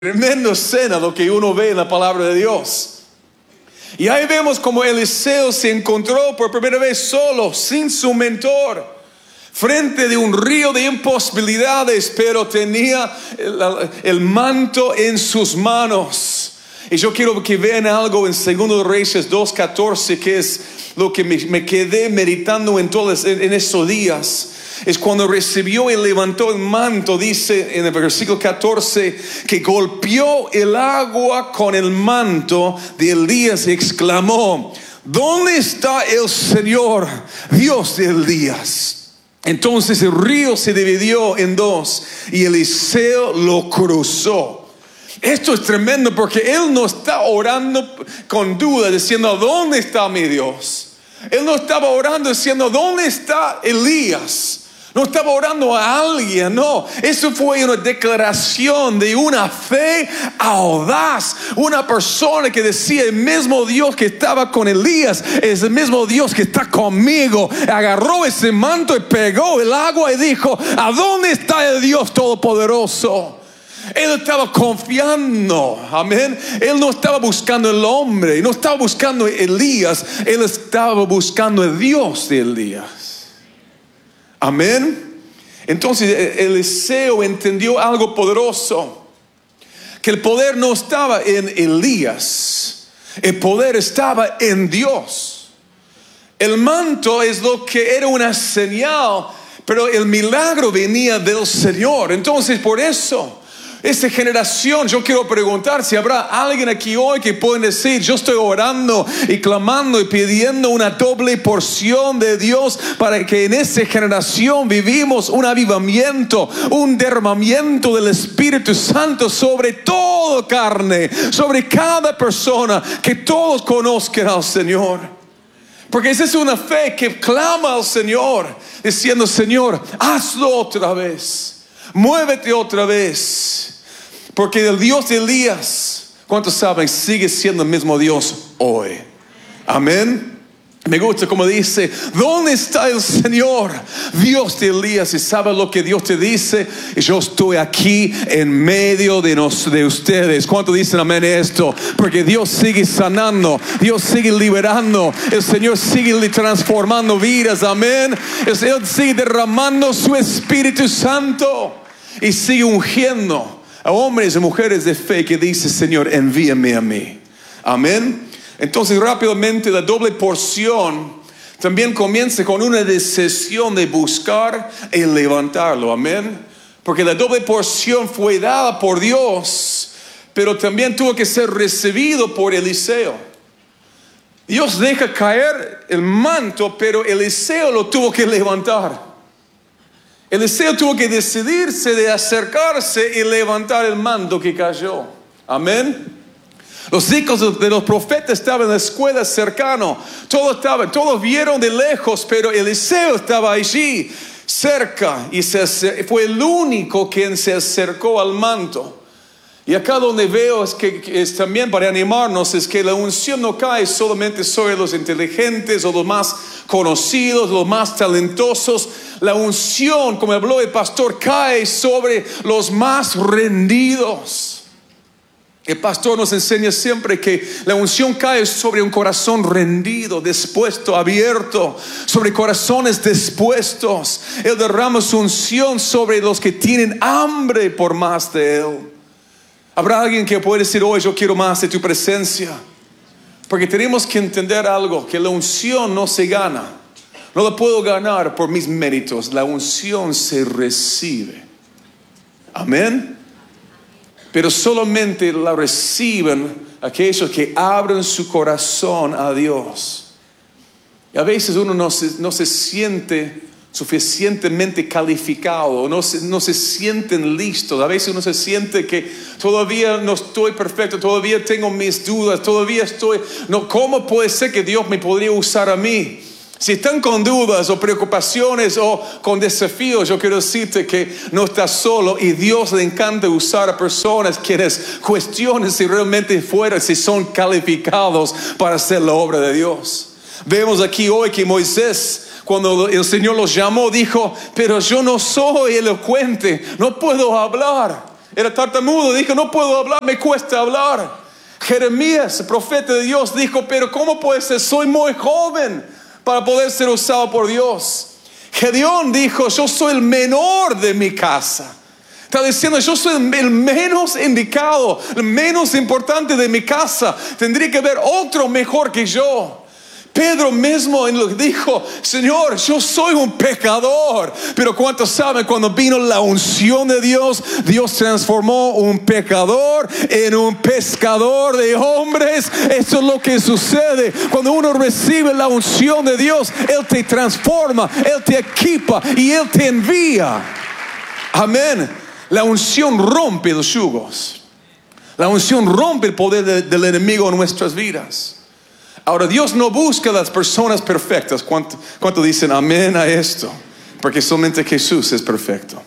Tremenda escena lo que uno ve en la palabra de Dios. Y ahí vemos como Eliseo se encontró por primera vez solo, sin su mentor, frente de un río de imposibilidades, pero tenía el manto en sus manos. Y yo quiero que vean algo en 2 Reyes 2:14, que es lo que me quedé meditando en esos días. Es cuando recibió y levantó el manto, dice en el versículo 14, que golpeó el agua con el manto de Elías y exclamó: ¿dónde está el Señor, Dios de Elías? Entonces el río se dividió en dos y Eliseo lo cruzó. Esto es tremendo porque él no está orando con duda diciendo: ¿dónde está mi Dios? Él no estaba orando diciendo: ¿dónde está Elías? No estaba orando a alguien, no. Eso fue una declaración de una fe audaz. Una persona que decía: el mismo Dios que estaba con Elías es el mismo Dios que está conmigo. Agarró ese manto y pegó el agua y dijo: ¿a dónde está el Dios Todopoderoso? Él estaba confiando, amén. Él no estaba buscando el hombre, no estaba buscando Elías. Él estaba buscando el Dios de Elías. Amén. Entonces Eliseo entendió algo poderoso, que el poder no estaba en Elías, el poder estaba en Dios. El manto es lo que era una señal, pero el milagro venía del Señor. Entonces por eso esta generación, yo quiero preguntar si habrá alguien aquí hoy que pueda decir: yo estoy orando y clamando y pidiendo una doble porción de Dios para que en esta generación vivimos un avivamiento, un derramamiento del Espíritu Santo sobre toda carne, sobre cada persona, que todos conozcan al Señor. Porque esa es una fe que clama al Señor diciendo: Señor, hazlo otra vez, muévete otra vez. Porque el Dios de Elías, ¿cuántos saben? Sigue siendo el mismo Dios hoy. Amén. Me gusta como dice: ¿dónde está el Señor, Dios de Elías? Y sabe lo que Dios te dice: yo estoy aquí en medio de ustedes. ¿Cuántos dicen amén a esto? Porque Dios sigue sanando, Dios sigue liberando, el Señor sigue transformando vidas. Amén. Él sigue derramando su Espíritu Santo y sigue ungiendo a hombres y mujeres de fe que dice: Señor, envíame a mí. Amén. Entonces rápidamente la doble porción también comienza con una decisión de buscar y levantarlo. Amén. Porque la doble porción fue dada por Dios, pero también tuvo que ser recibido por Eliseo. Dios deja caer el manto, pero Eliseo lo tuvo que levantar. Eliseo tuvo que decidirse de acercarse y levantar el manto que cayó. Amén. Los hijos de los profetas estaban en la escuela cercano. Todos vieron de lejos, pero Eliseo estaba allí cerca y fue el único quien se acercó al manto. Y acá donde veo es también para animarnos, es que la unción no cae solamente sobre los inteligentes o los más conocidos, los más talentosos. La unción, como habló el pastor, cae sobre los más rendidos. El pastor nos enseña siempre que la unción cae sobre un corazón rendido, dispuesto, abierto, sobre corazones dispuestos. Él derrama su unción sobre los que tienen hambre por más de Él. Habrá alguien que puede decir: hoy yo quiero más de tu presencia. Porque tenemos que entender algo, que la unción no se gana. No la puedo ganar por mis méritos. La unción se recibe. Amén. Pero solamente la reciben aquellos que abren su corazón a Dios. Y a veces uno no se siente suficientemente calificado, no se sienten listos. A veces uno se siente que todavía no estoy perfecto, todavía tengo mis dudas, ¿cómo puede ser que Dios me podría usar a mí? Si están con dudas o preocupaciones o con desafíos, yo quiero decirte que no estás solo, y Dios le encanta usar a personas quienes cuestionen si realmente si son calificados para hacer la obra de Dios. Vemos aquí hoy que Moisés, cuando el Señor los llamó, dijo: pero yo no soy elocuente, no puedo hablar. Era tartamudo, dijo, no puedo hablar, me cuesta hablar. Jeremías, el profeta de Dios, dijo, pero ¿cómo puede ser? Soy muy joven para poder ser usado por Dios. Gedeón dijo, yo soy el menor de mi casa. Está diciendo, yo soy el menos indicado, el menos importante de mi casa. Tendría que haber otro mejor que yo. Pedro mismo dijo, Señor, yo soy un pecador. Pero ¿cuántos saben? Cuando vino la unción de Dios, Dios transformó un pecador en un pescador de hombres. Eso es lo que sucede cuando uno recibe la unción de Dios. Él te transforma, Él te equipa y Él te envía. Amén. La unción rompe los yugos. La unción rompe el poder del enemigo en nuestras vidas. Ahora, Dios no busca a las personas perfectas. ¿Cuánto dicen amén a esto? Porque solamente Jesús es perfecto.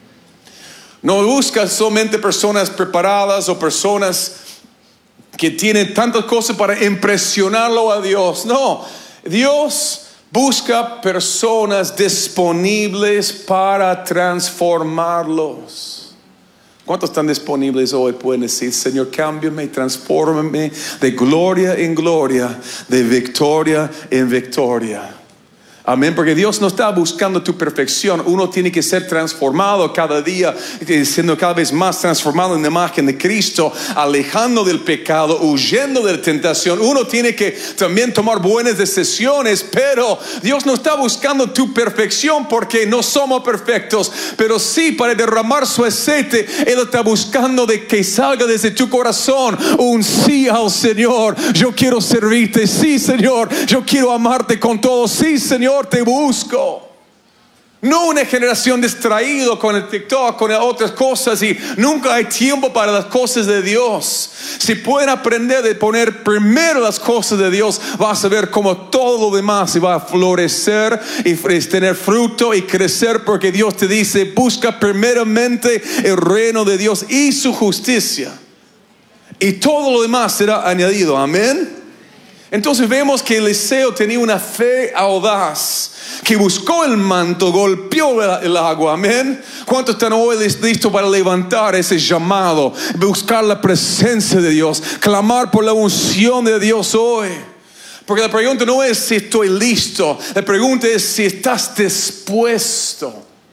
No busca solamente personas preparadas o personas que tienen tantas cosas para impresionarlo a Dios. No, Dios busca personas disponibles para transformarlos. ¿Cuántos están disponibles hoy? Pueden decir, Señor, cámbiame, transfórmame de gloria en gloria, de victoria en victoria. Amén, porque Dios no está buscando tu perfección. Uno tiene que ser transformado cada día, siendo cada vez más transformado en la imagen de Cristo, alejando del pecado, huyendo de la tentación. Uno tiene que también tomar buenas decisiones, pero Dios no está buscando tu perfección porque no somos perfectos, pero sí para derramar su aceite. Él está buscando de que salga desde tu corazón un sí al Señor. Yo quiero servirte, sí, Señor. Yo quiero amarte con todo, sí, Señor. Te busco. No una generación distraída con el TikTok, con otras cosas, y nunca hay tiempo para las cosas de Dios. Si pueden aprender de poner primero las cosas de Dios, vas a ver cómo todo lo demás se va a florecer y tener fruto y crecer, porque Dios te dice, busca primeramente el reino de Dios y su justicia, y todo lo demás será añadido. Amén. Entonces vemos que Eliseo tenía una fe audaz, que buscó el manto, golpeó el agua. Amén. ¿Cuántos están hoy listos para levantar ese llamado, buscar la presencia de Dios, clamar por la unción de Dios hoy? Porque la pregunta no es si estoy listo, la pregunta es si estás dispuesto.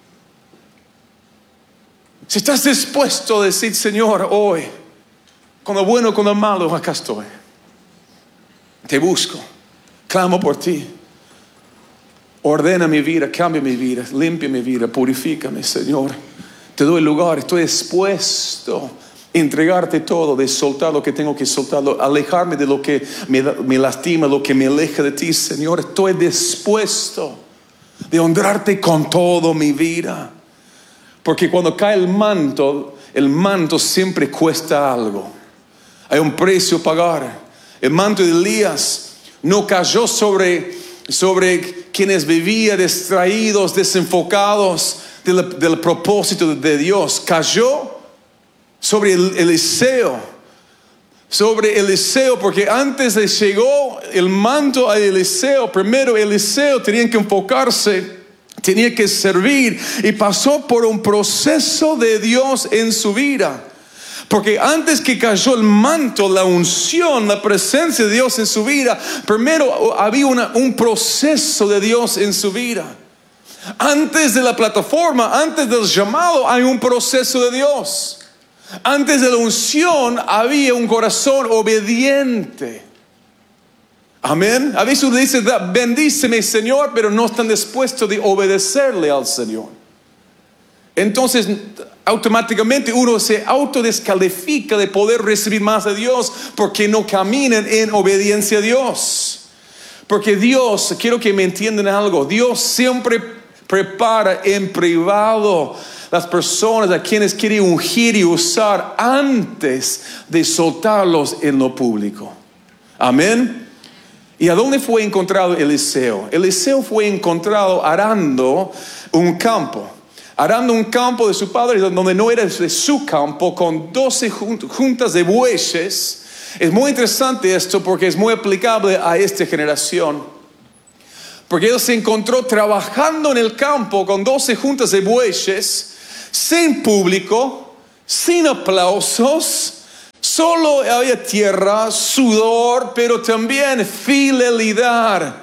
Si estás dispuesto a decir, Señor, hoy, con lo bueno, con lo malo, acá estoy. Te busco, clamo por ti. Ordena mi vida, cambia mi vida, limpia mi vida, purifícame, Señor. Te doy lugar, estoy dispuesto a entregarte todo, de soltar lo que tengo que soltar, alejarme de lo que me lastima, lo que me aleja de ti, Señor. Estoy dispuesto de honrarte con toda mi vida. Porque cuando cae el manto siempre cuesta algo. Hay un precio a pagar. El manto de Elías no cayó sobre quienes vivían distraídos, desenfocados del propósito de Dios. Cayó sobre Eliseo. Sobre Eliseo, porque antes de llegó el manto a Eliseo, primero Eliseo tenía que enfocarse, tenía que servir, y pasó por un proceso de Dios en su vida. Porque antes que cayó el manto, la unción, la presencia de Dios en su vida, primero había un proceso de Dios en su vida. Antes de la plataforma, antes del llamado, hay un proceso de Dios. Antes de la unción había un corazón obediente. Amén. A veces uno dice, bendíceme, Señor, pero no están dispuestos de obedecerle al Señor. Entonces automáticamente uno se autodescalifica de poder recibir más de Dios, porque no caminan en obediencia a Dios. Porque Dios, quiero que me entiendan algo, Dios siempre prepara en privado las personas a quienes quiere ungir y usar antes de soltarlos en lo público. Amén. ¿Y a dónde fue encontrado Eliseo? Eliseo fue encontrado arando un campo. Arando un campo de su padre, donde no era de su campo, con 12 juntas de bueyes. Es muy interesante esto, porque es muy aplicable a esta generación. Porque él se encontró trabajando en el campo con 12 juntas de bueyes, sin público, sin aplausos, solo había tierra, sudor, pero también fidelidad.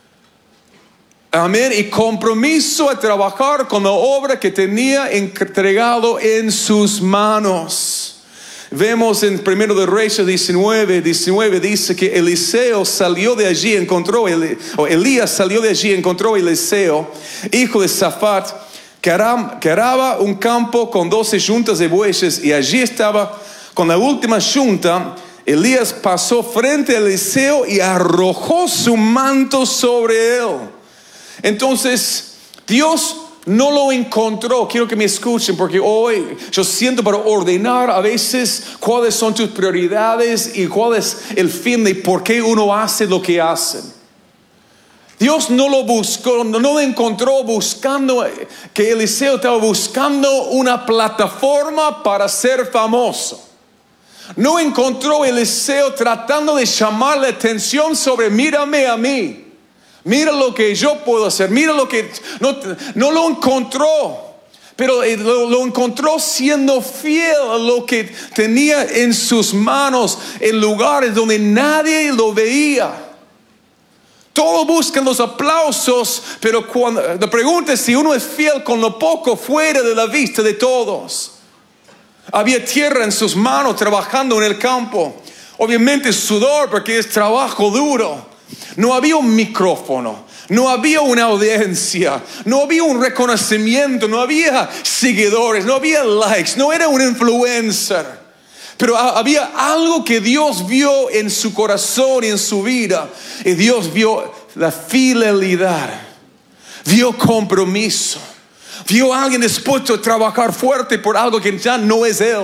Amén. Y compromiso a trabajar con la obra que tenía entregado en sus manos. Vemos en 1 de Reyes 19 dice que Eliseo salió de allí, Elías salió de allí, encontró a Eliseo, hijo de Safat, que araba un campo con 12 yuntas de bueyes, y allí estaba con la última yunta. Elías pasó frente a Eliseo y arrojó su manto sobre él. Entonces, Dios no lo encontró. Quiero que me escuchen, porque hoy yo siento para ordenar a veces cuáles son tus prioridades y cuál es el fin de por qué uno hace lo que hace. Dios no lo buscó, no lo encontró buscando, que Eliseo estaba buscando una plataforma para ser famoso. No encontró Eliseo tratando de llamar la atención sobre mírame a mí. Mira lo que yo puedo hacer. Mira lo que... No lo encontró. Pero lo encontró siendo fiel a lo que tenía en sus manos, en lugares donde nadie lo veía. Todos buscan los aplausos, pero cuando la pregunta es si uno es fiel con lo poco fuera de la vista de todos. Había tierra en sus manos trabajando en el campo. Obviamente sudor, porque es trabajo duro. No había un micrófono, no había una audiencia, no había un reconocimiento, no había seguidores, no había likes, no era un influencer. Pero había algo que Dios vio en su corazón y en su vida. Y Dios vio la fidelidad, vio compromiso, vio a alguien dispuesto a trabajar fuerte por algo que ya no es él.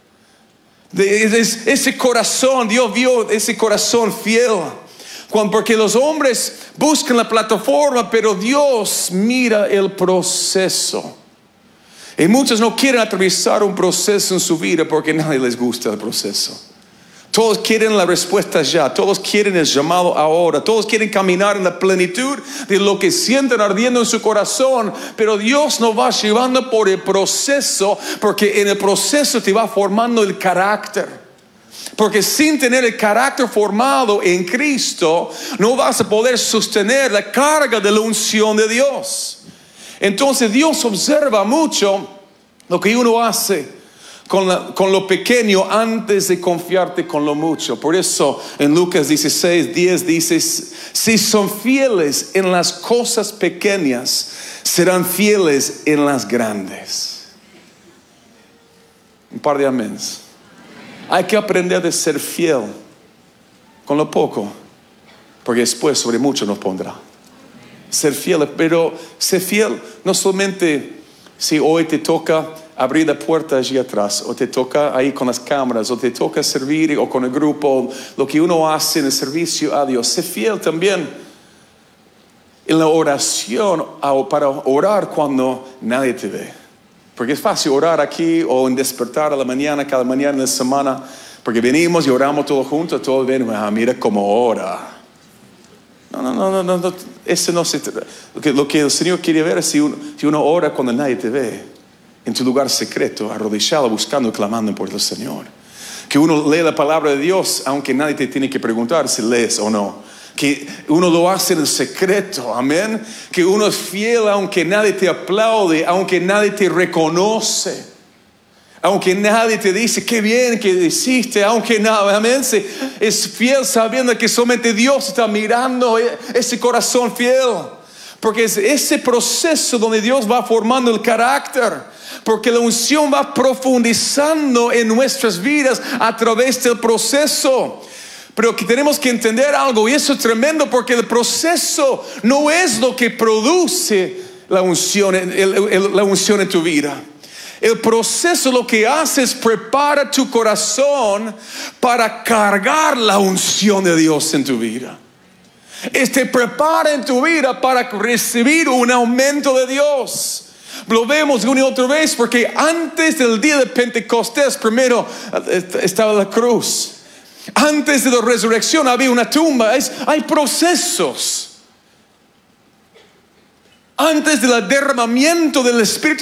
Ese corazón, Dios vio ese corazón fiel. Porque los hombres buscan la plataforma, pero Dios mira el proceso. Y muchos no quieren atravesar un proceso en su vida porque a nadie les gusta el proceso. Todos quieren la respuesta ya, todos quieren el llamado ahora, todos quieren caminar en la plenitud de lo que sienten ardiendo en su corazón. Pero Dios nos va llevando por el proceso, porque en el proceso te va formando el carácter. Porque sin tener el carácter formado en Cristo, no vas a poder sostener la carga de la unción de Dios. Entonces Dios observa mucho lo que uno hace con lo pequeño antes de confiarte con lo mucho. Por eso en Lucas 16:10 dice: si son fieles en las cosas pequeñas, serán fieles en las grandes. Un par de améns. Hay que aprender a ser fiel con lo poco, porque después sobre mucho nos pondrá. Ser fiel, pero ser fiel no solamente si hoy te toca abrir la puerta allí atrás, o te toca ahí con las cámaras, o te toca servir o con el grupo, lo que uno hace en el servicio a Dios. Ser fiel también en la oración, para orar cuando nadie te ve. Porque es fácil orar aquí o en despertar a la mañana, cada mañana en la semana, porque venimos y oramos todos juntos, todos ven, mira cómo ora. No, eso no se trata. Lo que el Señor quiere ver es si uno ora cuando nadie te ve, en tu lugar secreto, arrodillado, buscando y clamando por el Señor. Que uno lee la palabra de Dios, aunque nadie te tiene que preguntar si lees o no. Que uno lo hace en secreto, amén. Que uno es fiel aunque nadie te aplaude, aunque nadie te reconoce, aunque nadie te dice qué bien que hiciste, aunque nada, amén. Es fiel sabiendo que solamente Dios está mirando ese corazón fiel. Porque es ese proceso donde Dios va formando el carácter. Porque la unción va profundizando en nuestras vidas a través del proceso. Pero que tenemos que entender algo, y eso es tremendo, porque el proceso no es lo que produce la unción en tu vida. El proceso lo que hace es prepara tu corazón para cargar la unción de Dios en tu vida. Te prepara en tu vida para recibir un aumento de Dios. Lo vemos una y otra vez, porque antes del día de Pentecostés primero estaba la cruz. Antes de la resurrección había una tumba. Hay procesos. Antes del derramamiento del Espíritu